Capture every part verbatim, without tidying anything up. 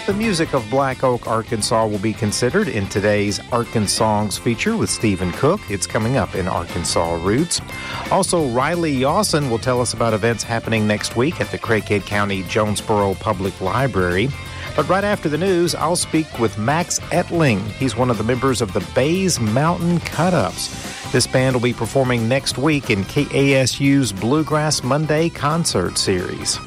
The music of Black Oak, Arkansas will be considered in today's Arkansongs feature with Stephen Cook. It's coming up in Arkansas Roots. Also, Riley Yawson will tell us about events happening next week at the Craighead County Jonesboro Public Library. But right after the news, I'll speak with Max Etling. He's one of the members of the Bays Mountain Cut-Ups. This band will be performing next week in K A S U's Bluegrass Monday concert series.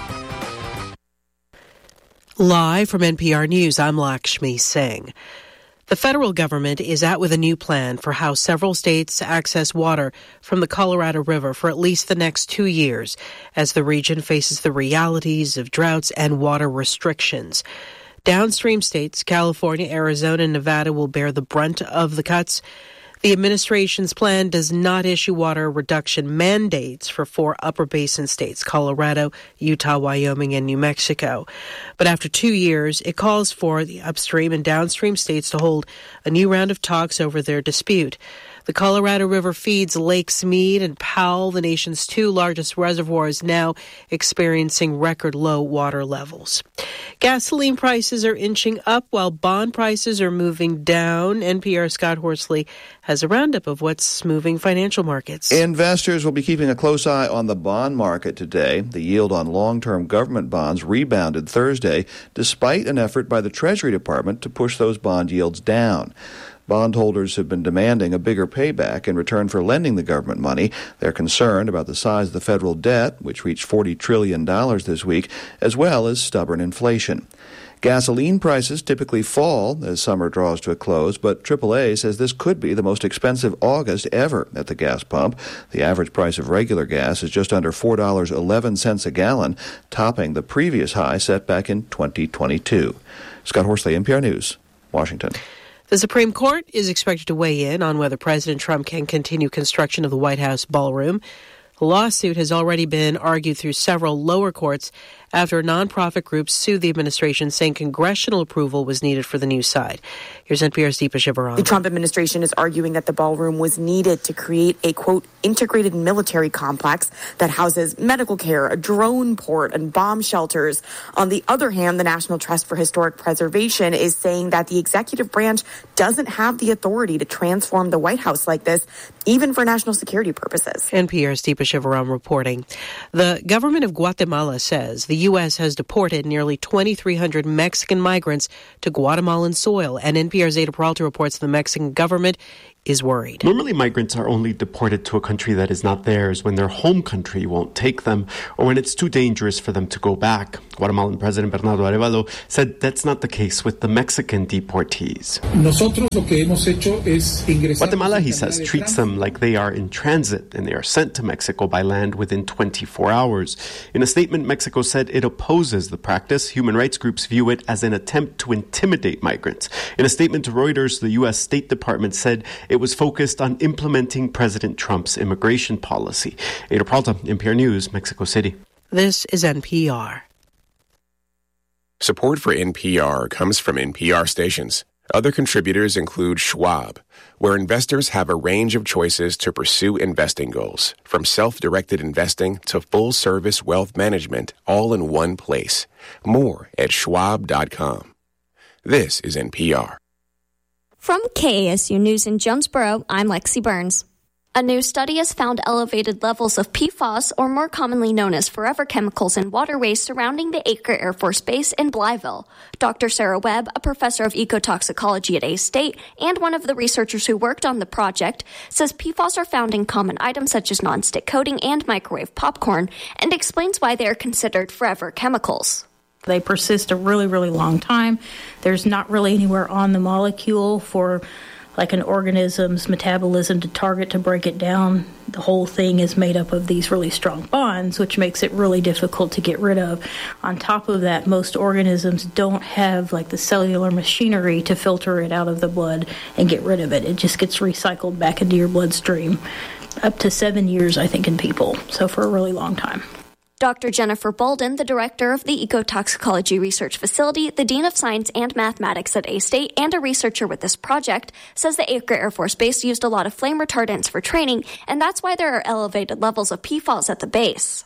Live from N P R News, I'm Lakshmi Singh. The federal government is out with a new plan for how several states access water from the Colorado River for at least the next two years as the region faces the realities of droughts and water restrictions. Downstream states, California, Arizona, and Nevada, will bear the brunt of the cuts. The administration's plan does not issue water reduction mandates for four upper basin states, Colorado, Utah, Wyoming, and New Mexico. But after two years, it calls for the upstream and downstream states to hold a new round of talks over their dispute. The Colorado River feeds Lakes Mead and Powell, the nation's two largest reservoirs, now experiencing record low water levels. Gasoline prices are inching up while bond prices are moving down. N P R's Scott Horsley has a roundup of what's moving financial markets. Investors will be keeping a close eye on the bond market today. The yield on long-term government bonds rebounded Thursday, despite an effort by the Treasury Department to push those bond yields down. Bondholders have been demanding a bigger payback in return for lending the government money. They're concerned about the size of the federal debt, which reached forty trillion dollars this week, as well as stubborn inflation. Gasoline prices typically fall as summer draws to a close, but triple A says this could be the most expensive August ever at the gas pump. The average price of regular gas is just under four dollars and eleven cents a gallon, topping the previous high set back in twenty twenty-two. Scott Horsley, N P R News, Washington. The Supreme Court is expected to weigh in on whether President Trump can continue construction of the White House ballroom. A lawsuit has already been argued through several lower courts after a nonprofit group sued the administration, saying congressional approval was needed for the new side. Here's N P R's Deepa Shivaram. The Trump administration is arguing that the ballroom was needed to create a, quote, integrated military complex that houses medical care, a drone port, and bomb shelters. On the other hand, the National Trust for Historic Preservation is saying that the executive branch doesn't have the authority to transform the White House like this, even for national security purposes. N P R's Deepa Shivaram reporting. The government of Guatemala says the U S has deported nearly twenty-three hundred Mexican migrants to Guatemalan soil, and N P R's Ada Peralta reports the Mexican government is worried. Normally, migrants are only deported to a country that is not theirs when their home country won't take them or when it's too dangerous for them to go back. Guatemalan President Bernardo Arévalo said that's not the case with the Mexican deportees. Guatemala, he says, treats them like they are in transit and they are sent to Mexico by land within twenty-four hours. In a statement, Mexico said it opposes the practice. Human rights groups view it as an attempt to intimidate migrants. In a statement to Reuters, the U S State Department said it was focused on implementing President Trump's immigration policy. Ada Peralta, N P R News, Mexico City. This is N P R. Support for N P R comes from N P R stations. Other contributors include Schwab, where investors have a range of choices to pursue investing goals, from self-directed investing to full-service wealth management, all in one place. More at schwab dot com. This is N P R. From K A S U News in Jonesboro, I'm Lexi Burns. A new study has found elevated levels of P FAS, or more commonly known as forever chemicals, in waterways surrounding the Acre Air Force Base in Blytheville. Doctor Sarah Webb, a professor of ecotoxicology at A-State and one of the researchers who worked on the project, says P FAS are found in common items such as nonstick coating and microwave popcorn, and explains why they are considered forever chemicals. They persist a really, really long time. There's not really anywhere on the molecule for like an organism's metabolism to target to break it down. The whole thing is made up of these really strong bonds, which makes it really difficult to get rid of. On top of that, most organisms don't have like the cellular machinery to filter it out of the blood and get rid of it. It just gets recycled back into your bloodstream. Up to seven years, I think, in people. So for a really long time. Doctor Jennifer Bolden, the director of the Ecotoxicology Research Facility, the dean of science and mathematics at A-State, and a researcher with this project, says the Acre Air Force Base used a lot of flame retardants for training, and that's why there are elevated levels of P FAS at the base.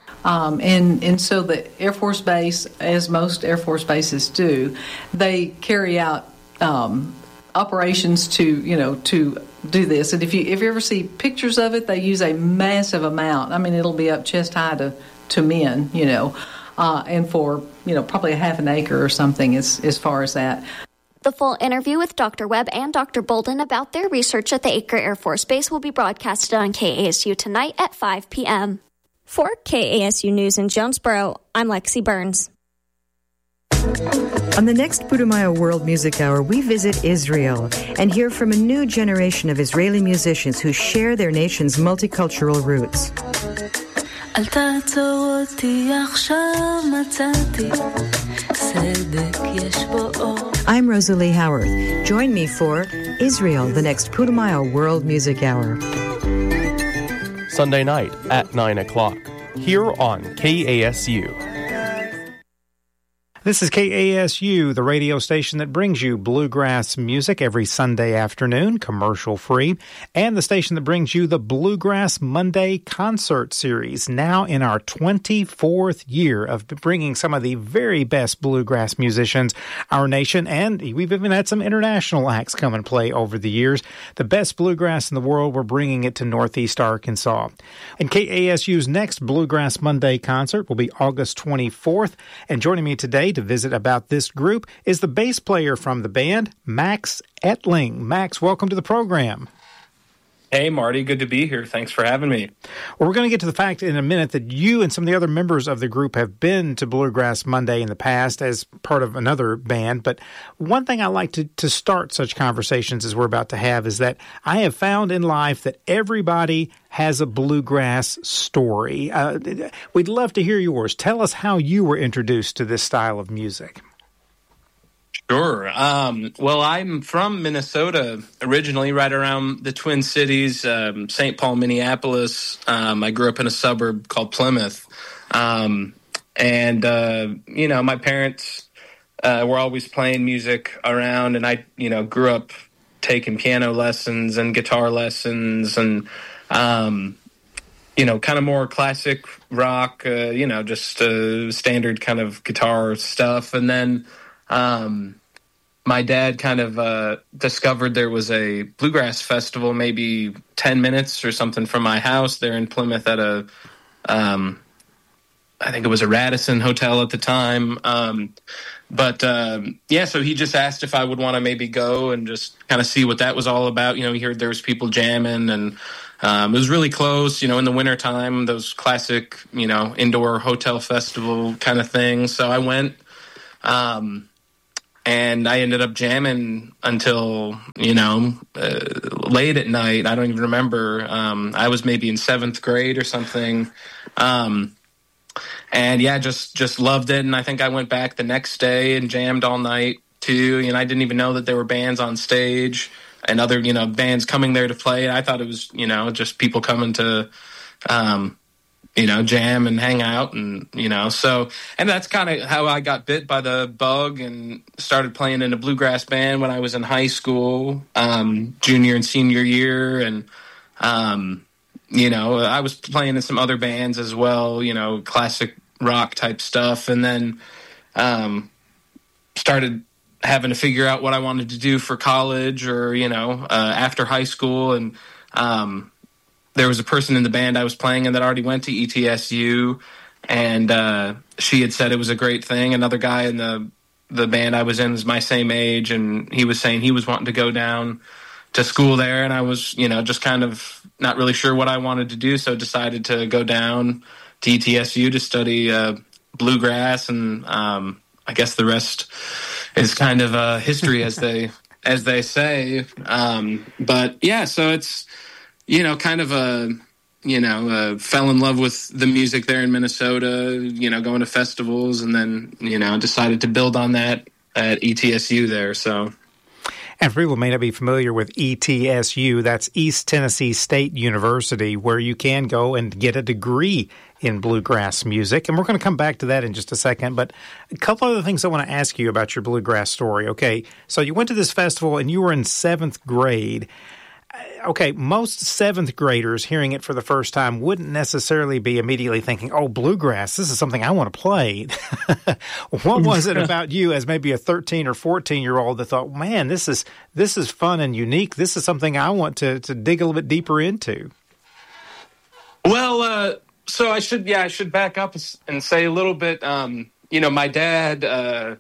Um, and, and so the Air Force Base, as most Air Force bases do, they carry out um, operations to, you know, to do this. And if you if you ever see pictures of it, they use a massive amount. I mean, it'll be up chest high to, to men, you know, uh, and for, you know, probably a half an acre or something as, as far as that. The full interview with Doctor Webb and Doctor Bolden about their research at the Acre Air Force Base will be broadcasted on K A S U tonight at five p.m. For K A S U News in Jonesboro, I'm Lexi Burns. On the next Putumayo World Music Hour, we visit Israel and hear from a new generation of Israeli musicians who share their nation's multicultural roots. I'm Rosalie Howarth. Join me for Israel, the next Putumayo World Music Hour. Sunday night at nine o'clock, here on K A S U. This is K A S U, the radio station that brings you bluegrass music every Sunday afternoon, commercial-free, and the station that brings you the Bluegrass Monday Concert Series, now in our twenty-fourth year of bringing some of the very best bluegrass musicians our nation, and we've even had some international acts come and play over the years. The best bluegrass in the world, we're bringing it to Northeast Arkansas. And K A S U's next Bluegrass Monday concert will be August twenty-fourth, and joining me today to visit about this group is the bass player from the band, Max Etling. Max, welcome to the program. Hey, Marty. Good to be here. Thanks for having me. Well, we're going to get to the fact in a minute that you and some of the other members of the group have been to Bluegrass Monday in the past as part of another band. But one thing I like to, to start such conversations as we're about to have is that I have found in life that everybody has a bluegrass story. Uh, we'd love to hear yours. Tell us how you were introduced to this style of music. Sure. Um, well, I'm from Minnesota originally, right around the Twin Cities, um, Saint Paul, Minneapolis. Um, I grew up in a suburb called Plymouth. Um, and, uh, you know, my parents uh, were always playing music around, and I, you know, grew up taking piano lessons and guitar lessons and, um, you know, kind of more classic rock, uh, you know, just uh, standard kind of guitar stuff. And then Um, my dad kind of uh, discovered there was a bluegrass festival maybe ten minutes or something from my house there in Plymouth at a, um, I think it was a Radisson hotel at the time. Um, but, um, yeah, so he just asked if I would want to maybe go and just kind of see what that was all about. You know, he heard there was people jamming, and um, it was really close, you know, in the wintertime, those classic, you know, indoor hotel festival kind of things. So I went. Um, And I ended up jamming until, you know, uh, late at night. I don't even remember. Um, I was maybe in seventh grade or something. Um, and, yeah, just just loved it. And I think I went back the next day and jammed all night, too. And I didn't even know that there were bands on stage and other, you know, bands coming there to play. I thought it was, you know, just people coming to um you know, jam and hang out, and, you know, so, and that's kind of how I got bit by the bug and started playing in a bluegrass band when I was in high school, um, junior and senior year. And, um, you know, I was playing in some other bands as well, you know, classic rock type stuff. And then, um, started having to figure out what I wanted to do for college or, you know, uh, after high school. And, um, there was a person in the band I was playing in that already went to E T S U, and uh, she had said it was a great thing. Another guy in the the band I was in was my same age, and he was saying he was wanting to go down to school there, and I was, you know, just kind of not really sure what I wanted to do, so decided to go down to E T S U to study uh, bluegrass, and um, I guess the rest is kind of uh, history, as they as they say. Um, but yeah, so it's, you know, kind of a, you know, uh, fell in love with the music there in Minnesota, you know, going to festivals, and then, you know, decided to build on that at E T S U there, so. And for people who may not be familiar with E T S U, that's East Tennessee State University, where you can go and get a degree in bluegrass music. And we're going to come back to that in just a second. But a couple other things I want to ask you about your bluegrass story. Okay, so you went to this festival and you were in seventh grade. okay, most seventh graders hearing it for the first time wouldn't necessarily be immediately thinking, oh, bluegrass, this is something I want to play. What was it about you as maybe a thirteen or fourteen-year-old that thought, man, this is this is fun and unique. This is something I want to, to dig a little bit deeper into? Well, uh, so I should, yeah, I should back up and say a little bit, um, you know, my dad, uh,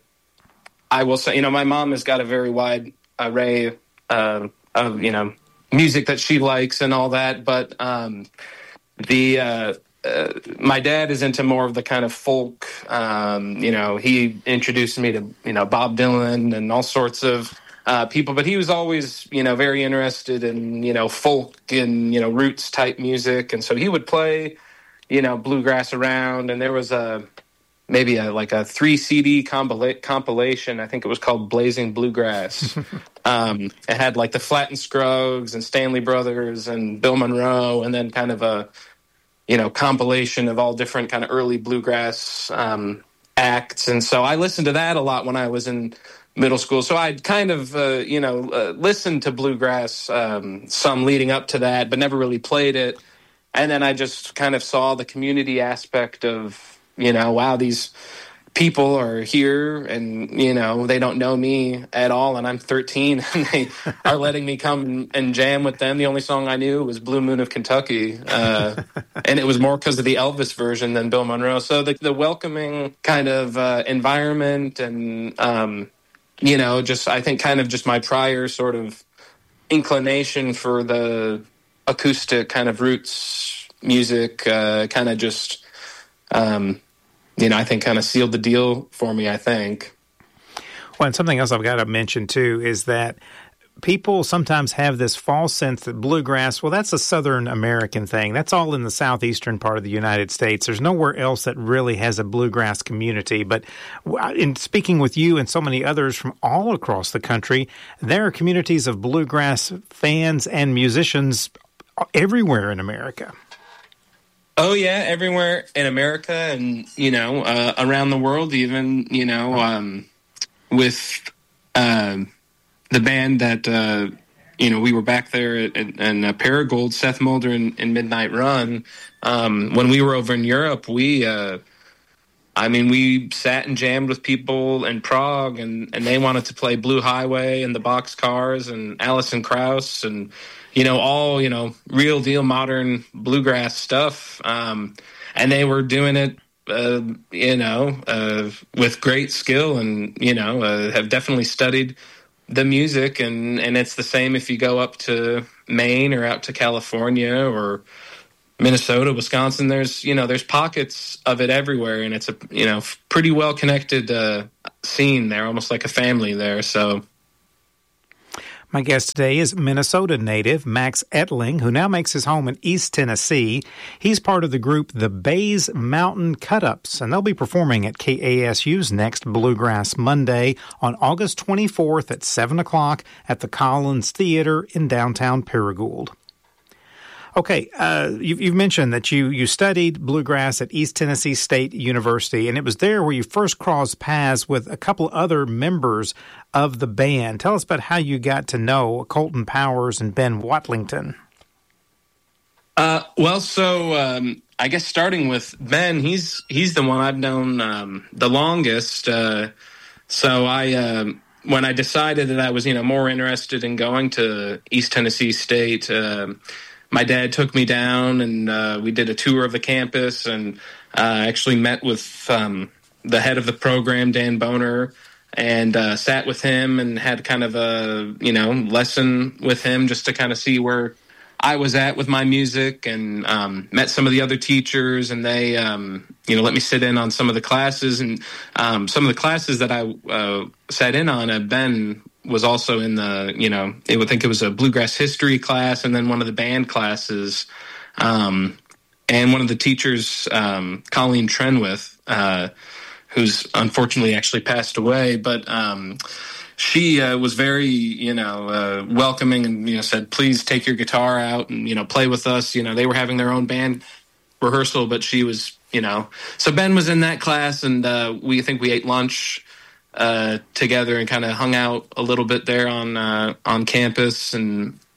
I will say, you know, my mom has got a very wide array uh, of, you know, music that she likes and all that, but um, the uh, uh, my dad is into more of the kind of folk. Um, you know, he introduced me to you know Bob Dylan and all sorts of uh, people, but he was always you know very interested in you know folk and you know roots type music, and so he would play you know bluegrass around, and there was a maybe a like a three C D compila- compilation. I think it was called Blazing Bluegrass. Um, it had like the Flatt and Scruggs and Stanley Brothers and Bill Monroe, and then kind of a, you know, compilation of all different kind of early bluegrass um, acts. And so I listened to that a lot when I was in middle school. So I'd kind of, uh, you know, uh, listened to bluegrass um, some leading up to that, but never really played it. And then I just kind of saw the community aspect of, you know, wow, these people are here and, you know, they don't know me at all. And I'm thirteen and they are letting me come and jam with them. The only song I knew was Blue Moon of Kentucky. Uh, and it was more because of the Elvis version than Bill Monroe. So the, the welcoming kind of uh, environment and, um, you know, just I think kind of just my prior sort of inclination for the acoustic kind of roots music uh, kind of just, um, you know, I think kind of sealed the deal for me, I think. Well, and something else I've got to mention, too, is that people sometimes have this false sense that bluegrass, well, that's a Southern American thing. That's all in the southeastern part of the United States. There's nowhere else that really has a bluegrass community. But in speaking with you and so many others from all across the country, there are communities of bluegrass fans and musicians everywhere in America. Oh, yeah, everywhere in America and, you know, uh, around the world even, you know, um, with uh, the band that, uh, you know, we were back there at, at, in uh, Paragould, Seth Mulder and, and Midnight Run. Um, when we were over in Europe, we, uh, I mean, we sat and jammed with people in Prague and, and they wanted to play Blue Highway and the Boxcars and Alison Krauss and, you know, all, you know, real deal modern bluegrass stuff. Um, and they were doing it, uh, you know, uh, with great skill and, you know, uh, have definitely studied the music. And, and it's the same if you go up to Maine or out to California or Minnesota, Wisconsin. There's, you know, there's pockets of it everywhere. And it's a, you know, pretty well connected uh, scene there, almost like a family there. So. My guest today is Minnesota native Max Ettling, who now makes his home in East Tennessee. He's part of the group The Bays Mountain Cut-Ups, and they'll be performing at K A S U's next Bluegrass Monday on August twenty-fourth at seven o'clock at the Collins Theater in downtown Paragould. Okay, uh, you've, you've mentioned that you, you studied bluegrass at East Tennessee State University, and it was there where you first crossed paths with a couple other members of the band. Tell us about how you got to know Colton Powers and Ben Watlington. Uh, well, so um, I guess starting with Ben, he's he's the one I've known um, the longest. Uh, so I uh, when I decided that I was you know more interested in going to East Tennessee State. Uh, My dad took me down, and uh, we did a tour of the campus, and uh, actually met with um, the head of the program, Dan Boner, and uh, sat with him and had kind of a, you know, lesson with him just to kind of see where I was at with my music, and um, met some of the other teachers, and they, um, you know, let me sit in on some of the classes, and um, some of the classes that I uh, sat in on, uh, Ben was also in the, you know, I would think it was a bluegrass history class and then one of the band classes. Um, and one of the teachers, um, Colleen Trenwith, uh, who's unfortunately actually passed away, but um, she uh, was very, you know, uh, welcoming and, you know, said, please take your guitar out and, you know, play with us. You know, they were having their own band rehearsal, but she was, you know, so Ben was in that class and uh, we think we ate lunch uh, together and kind of hung out a little bit there on uh, on campus and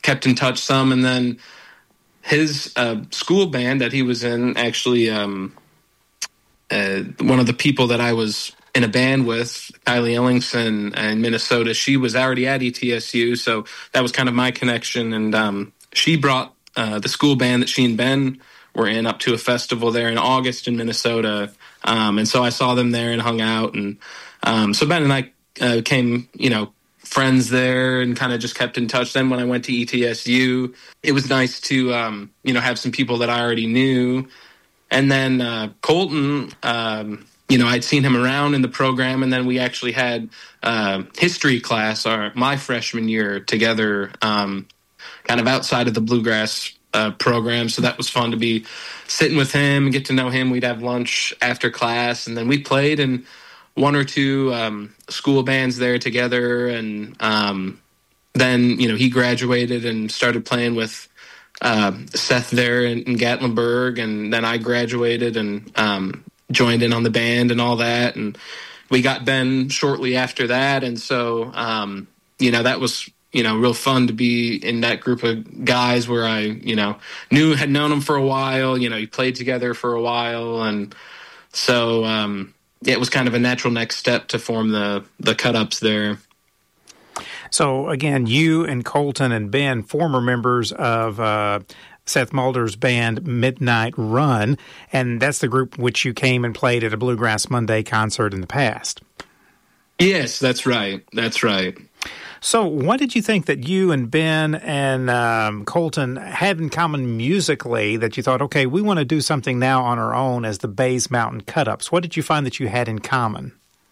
kept in touch some, and then his uh, school band that he was in, actually, um, uh, one of the people that I was in a band with, Kylie Ellingson in Minnesota, she was already at E T S U, so that was kind of my connection, and um, she brought uh, the school band that she and Ben were in up to a festival there in August in Minnesota, um, and so I saw them there and hung out, and um, so Ben and I uh, became, you know, friends there and kind of just kept in touch. Then when I went to E T S U, it was nice to, um, you know, have some people that I already knew. And then uh, Colton, um, you know, I'd seen him around in the program, and then we actually had uh, history class our my freshman year together, um, kind of outside of the bluegrass uh, program. So that was fun to be sitting with him and get to know him. We'd have lunch after class, and then we played in one or two um, school bands there together. And um, then, you know, he graduated and started playing with uh, Seth there in, in Gatlinburg, and then I graduated and um, joined in on the band and all that, and we got Ben shortly after that, and so um, you know, that was, you know, real fun to be in that group of guys where I, you know, knew had known him for a while. You know, you played together for a while, and so um, yeah, it was kind of a natural next step to form the the Cut Ups there. So again, you and Colton and Ben, former members of uh, Seth Mulder's band Midnight Run, and that's the group which you came and played at a Bluegrass Monday concert in the past. Yes, that's right. That's right. So what did you think that you and Ben and um, Colton had in common musically that you thought, okay, we want to do something now on our own as the Bays Mountain Cut-Ups? What did you find that you had in common?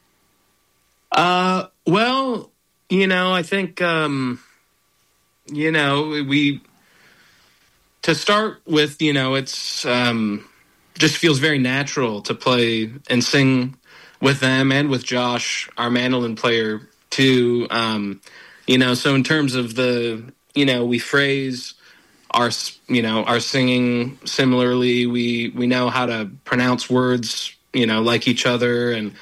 Uh, well, you know, I think, um, you know, we... To start with, you know, it's um, just feels very natural to play and sing with them and with Josh, our mandolin player, too. Um, you know, so in terms of the, you know, we phrase our, you know, our singing similarly. We we know how to pronounce words, you know, like each other. And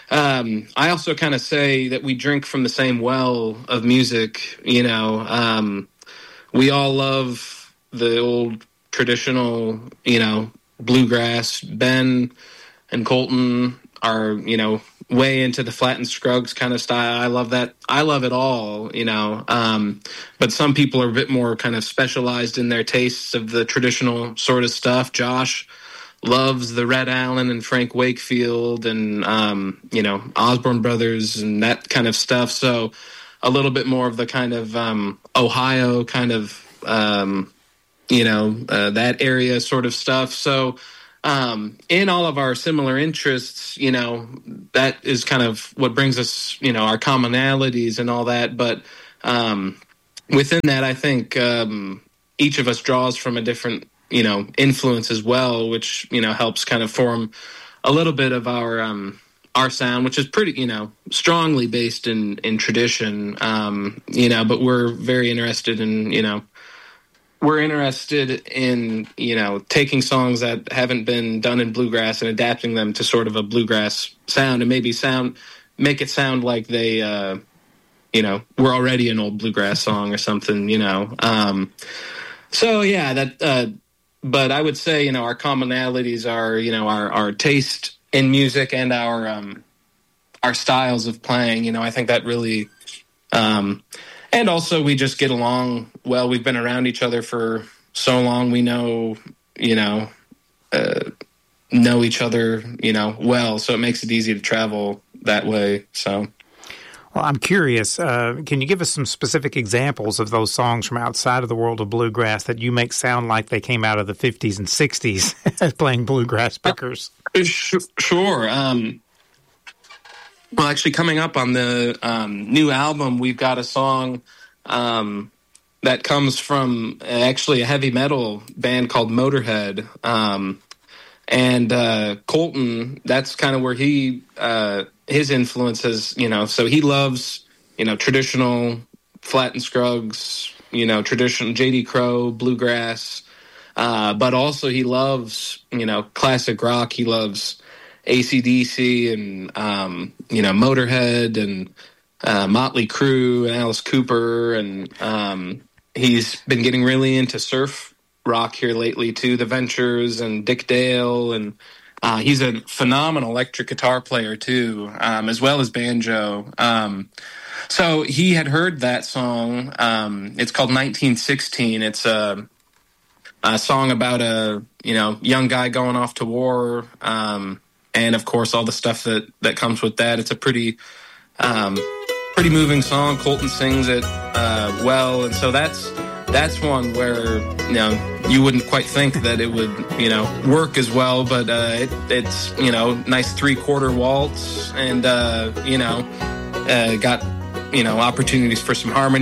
um, I also kind of say that we drink from the same well of music. You know, um, we all love the old traditional, you know, bluegrass. Ben and Colton are, you know, way into the Flatt and Scruggs kind of style. I love that. I love it all, you know. Um, but some people are a bit more kind of specialized in their tastes of the traditional sort of stuff. Josh loves the Red Allen and Frank Wakefield and, um, you know, Osborne Brothers and that kind of stuff. So a little bit more of the kind of um, Ohio kind of, um, you know, uh, that area sort of stuff. So um, in all of our similar interests, you know, that is kind of what brings us, you know, our commonalities and all that. But um, within that, I think um, each of us draws from a different, you know, influence as well, which, you know, helps kind of form a little bit of our um, our sound, which is pretty, you know, strongly based in, in tradition, um, you know, but we're very interested in, you know, we're interested in, you know, taking songs that haven't been done in bluegrass and adapting them to sort of a bluegrass sound and maybe sound, make it sound like they, uh, you know, were already an old bluegrass song or something, you know. Um, so, yeah, that, uh, but I would say, you know, our commonalities are, you know, our, our taste in music and our, um, our styles of playing. You know, I think that really, um, and also we just get along well. We've been around each other for so long. We know, you know, uh, know each other, you know, well. So it makes it easy to travel that way. So, well, I'm curious. Uh, can you give us some specific examples of those songs from outside of the world of bluegrass that you make sound like they came out of the fifties and sixties playing bluegrass pickers? Uh, sure. Um, Well, actually, coming up on the um, new album, we've got a song um, that comes from actually a heavy metal band called Motorhead. Um, and uh, Colton, that's kind of where he, uh, his influence is, you know, so he loves, you know, traditional Flatt and Scruggs, you know, traditional J D Crowe, bluegrass. Uh, but also he loves, you know, classic rock. He loves A C D C and, um, you know, Motorhead and uh, Motley Crue and Alice Cooper and, um, he's been getting really into surf rock here lately too, the Ventures and Dick Dale, and uh, he's a phenomenal electric guitar player too, um, as well as banjo. Um, so he had heard that song. Um, it's called nineteen sixteen. It's a, a song about a you know young guy going off to war, um, and of course all the stuff that that comes with that. It's a pretty um, pretty moving song. Colton sings it uh, well, and so that's. That's one where, you know, you wouldn't quite think that it would, you know, work as well, but uh, it, it's, you know, nice three-quarter waltz and, uh, you know, uh, got, you know, opportunities for some harmony.